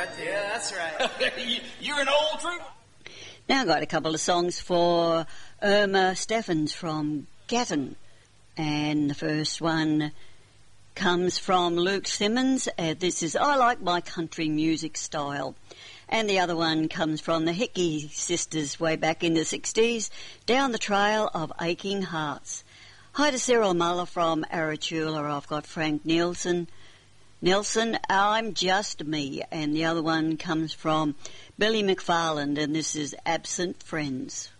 right there. Yeah, that's right. You're an old trooper. Now I've got a couple of songs for Irma Steffens from Gatton. And the first one comes from Luke Simmons. This is I Like My Country Music Style. And the other one comes from the Hickey sisters way back in the 60s, Down the Trail of Aching Hearts. Hi to Cyril Muller from Arachula. I've got Frank Nelson, I'm Just Me. And the other one comes from Billy McFarland, and this is Absent Friends.